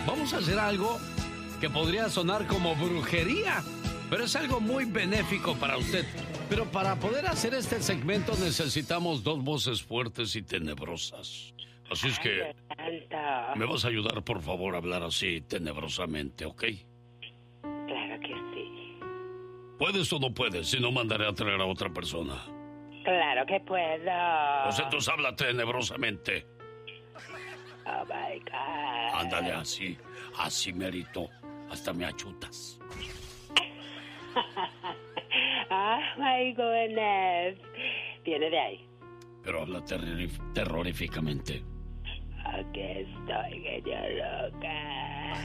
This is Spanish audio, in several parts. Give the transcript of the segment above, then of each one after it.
vamos a hacer algo que podría sonar como brujería, pero es algo muy benéfico para usted. Pero para poder hacer este segmento necesitamos dos voces fuertes y tenebrosas. Así es que me vas a ayudar, por favor, a hablar así tenebrosamente, ¿ok? Claro que sí. ¿Puedes o no puedes? Si no, mandaré a traer a otra persona. Claro que puedo. Pues entonces habla tenebrosamente. Oh my God. Ándale así, así merito. Hasta me achutas. Oh my goodness. Viene de ahí. Pero habla terroríficamente. Aquí estoy, genio loca.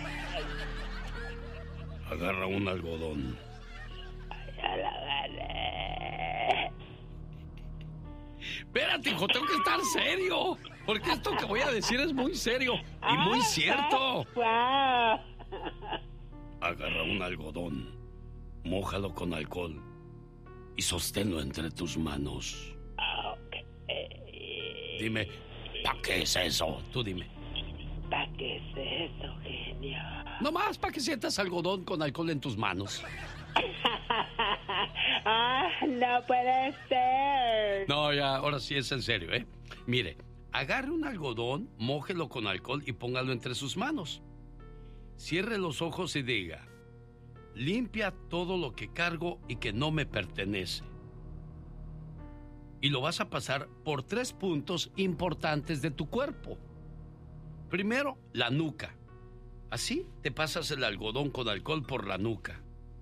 Agarra un algodón. Ya la agarré. Espérate, hijo, tengo que estar serio. Porque esto que voy a decir es muy serio y muy cierto. Wow. Agarra un algodón, mójalo con alcohol y sosténlo entre tus manos. Okay. Dime, ¿para qué es eso? Tú dime. ¿Para qué es eso, genio? Nomás para que sientas algodón con alcohol en tus manos. No puede ser. No, ya, ahora sí es en serio, ¿eh? Mire, agarre un algodón, mójelo con alcohol y póngalo entre sus manos. Cierre los ojos y diga: limpia todo lo que cargo y que no me pertenece. Y lo vas a pasar por 3 puntos importantes de tu cuerpo. Primero, la nuca. Así te pasas el algodón con alcohol por la nuca.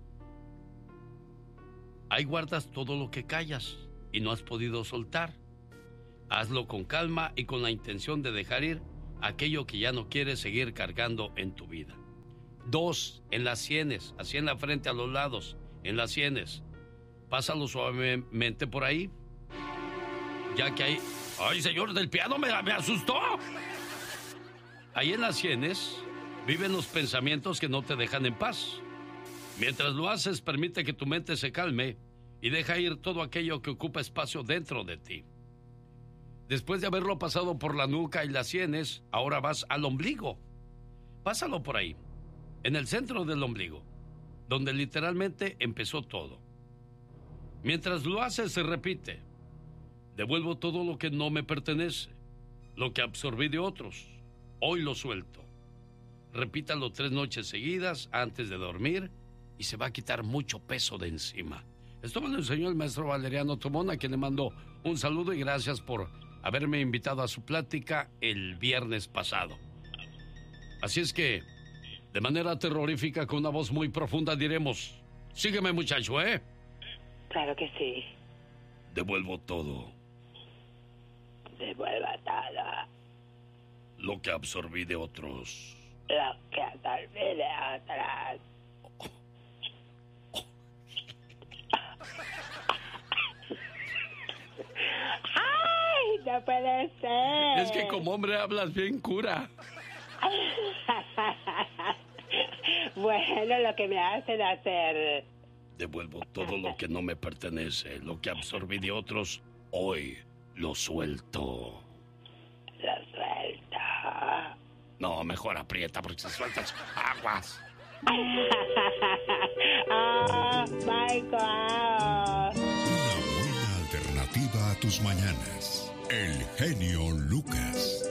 Ahí guardas todo lo que callas y no has podido soltar. Hazlo con calma y con la intención de dejar ir aquello que ya no quieres seguir cargando en tu vida. 2, en las sienes, así en la frente, a los lados, en las sienes. Pásalo suavemente por ahí. Ya que ahí... ¡Ay, señor del piano, me asustó! Ahí en las sienes viven los pensamientos que no te dejan en paz. Mientras lo haces, permite que tu mente se calme y deja ir todo aquello que ocupa espacio dentro de ti. Después de haberlo pasado por la nuca y las sienes, ahora vas al ombligo. Pásalo por ahí, en el centro del ombligo, donde literalmente empezó todo. Mientras lo haces, se repite: devuelvo todo lo que no me pertenece, lo que absorbí de otros, hoy lo suelto. Repítalo 3 noches seguidas antes de dormir y se va a quitar mucho peso de encima. Esto me lo enseñó el maestro Valeriano Tomón, a quien le mando un saludo y gracias por haberme invitado a su plática el viernes pasado. Así es que, de manera terrorífica, con una voz muy profunda, diremos: sígueme, muchacho, ¿eh? Claro que sí. Devuelvo todo. Devuelva todo. Lo que absorbí de otros. Lo que absorbí de otros. ¡Ay! No puede ser. Es que como hombre hablas bien cura. Bueno, lo que me hacen hacer. Devuelvo todo lo que no me pertenece. Lo que absorbí de otros, hoy lo suelto. Lo suelto. No, mejor aprieta porque si sueltas aguas. Oh my God. Una buena alternativa a tus mañanas. El genio Lucas.